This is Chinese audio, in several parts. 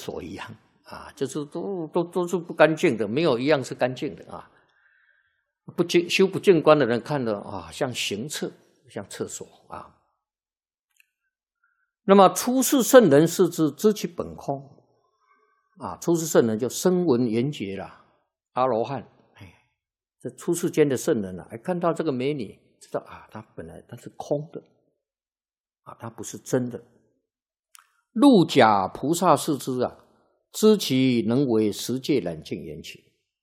所一样啊，就是都是不干净的，没有一样是干净的啊。修不净观的人看了啊，像行厕，像厕所啊。那么出世圣人是指知其本空啊，出世圣人就声闻缘觉啦，阿罗汉。这出世间的圣人啊，看到这个美女，知道啊，它本来它是空的啊，它不是真的。入假菩萨视之啊，知其能为十界染净缘起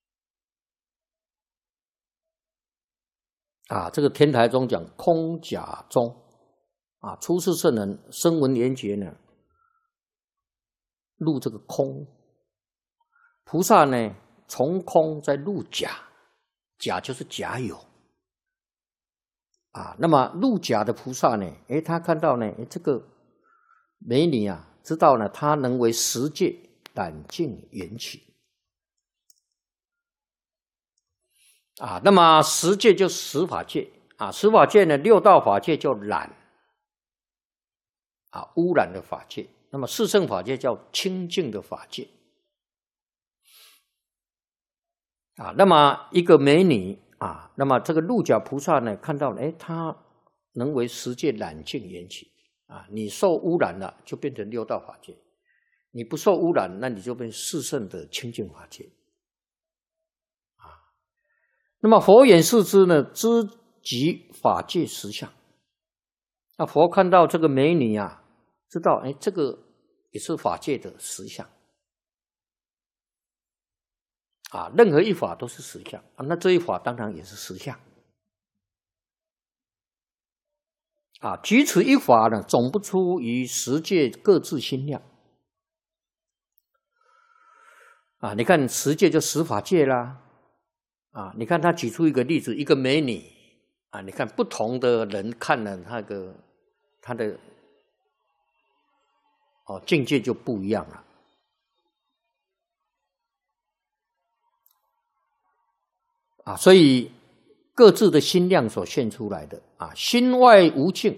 啊。这个天台宗讲空假宗啊，出世圣人声闻缘觉呢，入这个空，菩萨呢从空再入假。假就是假有啊，那么入假的菩萨呢，他看到呢，这个美女啊，知道呢，她能为十界染净缘起啊。那么十界就十法界啊，十法界呢，六道法界叫染啊，污染的法界。那么四圣法界叫清净的法界。啊，那么一个美女啊，那么这个入假菩萨呢，看到了，她能为十界染净缘起啊。你受污染了，就变成六道法界；你不受污染，那你就变四圣的清净法界啊。那么佛眼视之呢，知即法界实相。那佛看到这个美女啊，知道这个也是法界的实相。啊，任何一法都是实相啊，那这一法当然也是实相啊。举此一法呢，总不出于十界各自心量啊。你看十界就十法界啦啊。你看他举出一个例子，一个美女啊，你看不同的人看了他的境界就不一样了。啊，所以各自的心量所现出来的啊，心外无境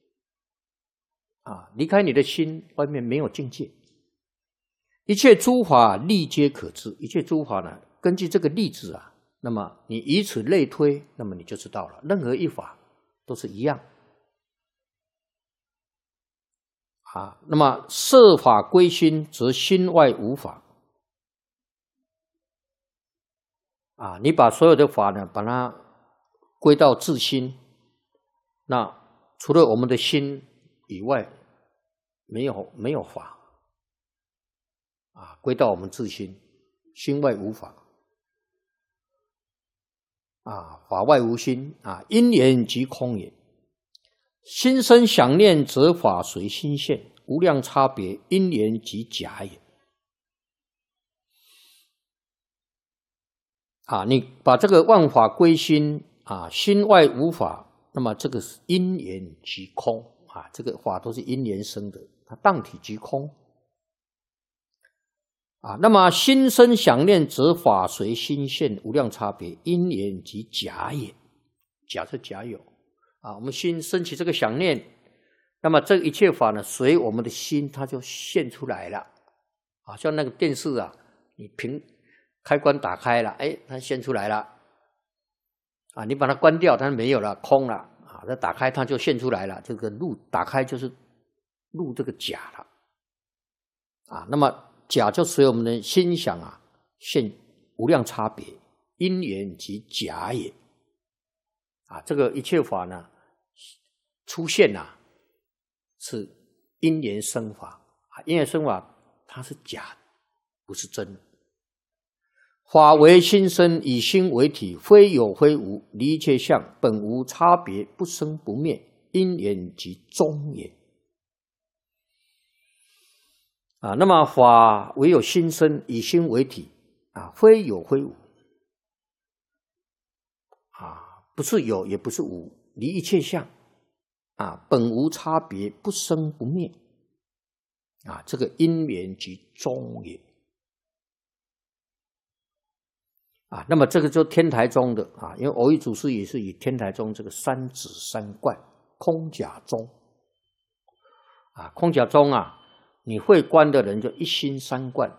啊，离开你的心，外面没有境界。一切诸法力皆可知，一切诸法呢，根据这个例子啊，那么你以此类推，那么你就知道了，任何一法都是一样啊。那么摄法归心，则心外无法。啊，你把所有的法呢，把它归到自心，那除了我们的心以外，没有法啊，归到我们自心，心外无法啊，法外无心啊，因缘即空也。心生想念，则法随心现，无量差别，因缘即假也。啊，你把这个万法归心啊，心外无法，那么这个是因缘即空啊，这个法都是因缘生的，它当体即空啊。那么心生想念，则法随心现，无量差别，因缘即假也。假是假有啊，我们心升起这个想念，那么这一切法呢，随我们的心，它就现出来了啊。像那个电视啊，你开关打开了，它现出来了啊！你把它关掉，它没有了，空了啊！它打开，它就现出来了。这个入打开就是入这个假了啊。那么假就随我们的心想啊，现无量差别，因缘即假也啊。这个一切法呢，出现啊，是因缘生法啊。因缘生法，它是假，不是真的。法为心生，以心为体，非有非无，离一切相，本无差别，不生不灭，因缘即终也。啊，那么法唯有心生，以心为体啊，非有非无啊，不是有也不是无，离一切相啊，本无差别，不生不灭啊，这个因缘即终也。啊，那么这个就天台宗的啊，因为蕅益祖师也是以天台宗这个三指三观空假宗啊，空假宗啊， 你会观的人就一心三观，